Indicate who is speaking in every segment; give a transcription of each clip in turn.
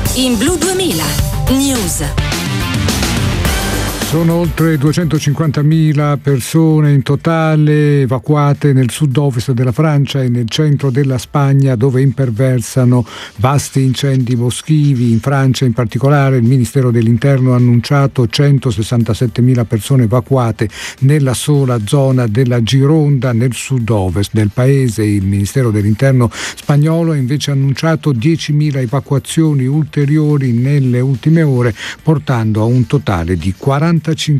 Speaker 1: in Blu 2000 News.
Speaker 2: Sono oltre 250.000 persone in totale evacuate nel sud-ovest della Francia e nel centro della Spagna, dove imperversano vasti incendi boschivi. In Francia in particolare il Ministero dell'Interno ha annunciato 167.000 persone evacuate nella sola zona della Gironda nel sud-ovest del paese. Il Ministero dell'Interno spagnolo ha invece annunciato 10.000 evacuazioni ulteriori nelle ultime ore, portando a un totale di 45.000.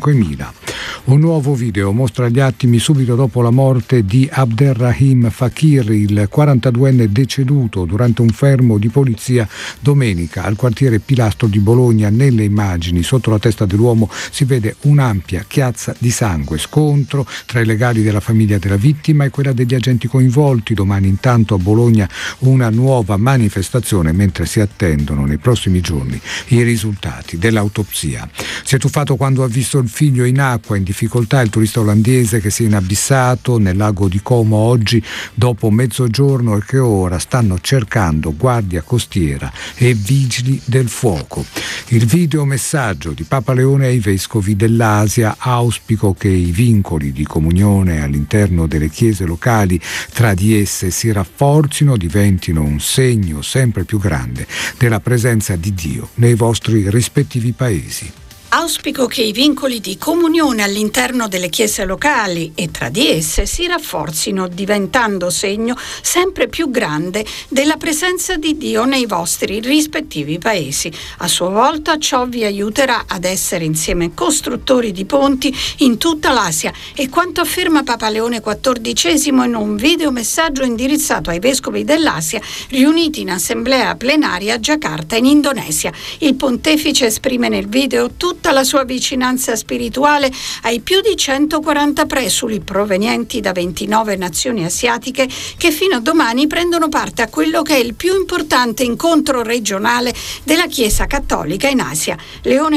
Speaker 2: Un nuovo video mostra gli attimi subito dopo la morte di Abderrahim Fakir, il 42enne deceduto durante un fermo di polizia domenica al quartiere Pilastro di Bologna. Nelle immagini sotto la testa dell'uomo si vede un'ampia chiazza di sangue, scontro tra i legali della famiglia della vittima e quella degli agenti coinvolti. Domani intanto a Bologna una nuova manifestazione, mentre si attendono nei prossimi giorni i risultati dell'autopsia. Si è tuffato quando ha visto il figlio in acqua. In difficoltà il turista olandese che si è inabissato nel lago di Como oggi dopo mezzogiorno e che ora stanno cercando guardia costiera e vigili del fuoco. Il videomessaggio di Papa Leone ai vescovi dell'Asia: auspico che i vincoli di comunione all'interno delle chiese locali tra di esse si rafforzino, diventino un segno sempre più grande della presenza di Dio nei vostri rispettivi paesi.
Speaker 3: Auspico che i vincoli di comunione all'interno delle chiese locali e tra di esse si rafforzino, diventando segno sempre più grande della presenza di Dio nei vostri rispettivi paesi. A sua volta ciò vi aiuterà ad essere insieme costruttori di ponti in tutta l'Asia, e quanto afferma Papa Leone XIV in un videomessaggio indirizzato ai vescovi dell'Asia riuniti in assemblea plenaria a Giacarta in Indonesia. Il pontefice esprime nel video tutta la sua vicinanza spirituale ai più di 140 presuli provenienti da 29 nazioni asiatiche che fino a domani prendono parte a quello che è il più importante incontro regionale della Chiesa Cattolica in Asia. Leone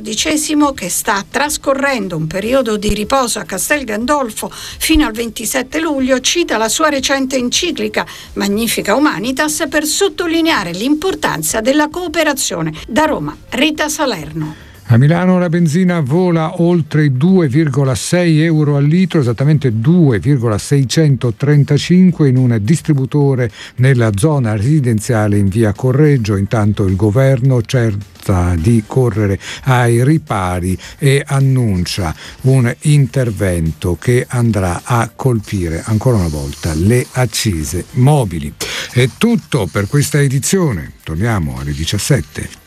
Speaker 3: XIV, che sta trascorrendo un periodo di riposo a Castel Gandolfo fino al 27 luglio, cita la sua recente enciclica Magnifica Humanitas per sottolineare l'importanza della cooperazione. Da Roma, Rita Salerno.
Speaker 2: A Milano la benzina vola oltre 2,6 euro al litro, esattamente 2,635 in un distributore nella zona residenziale in via Correggio. Intanto il governo cerca di correre ai ripari e annuncia un intervento che andrà a colpire ancora una volta le accise mobili. È tutto per questa edizione, torniamo alle 17.